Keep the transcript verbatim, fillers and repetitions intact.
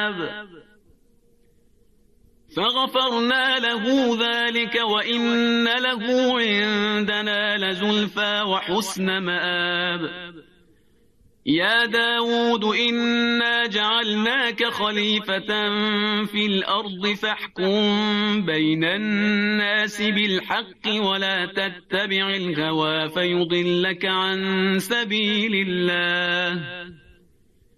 مآب. فغفرنا له ذلك وإن له عندنا لزلفى وحسن مآب. يا داود إنا جعلناك خليفة في الأرض فاحكم بين الناس بالحق ولا تتبع الهوى فيضلك عن سبيل الله.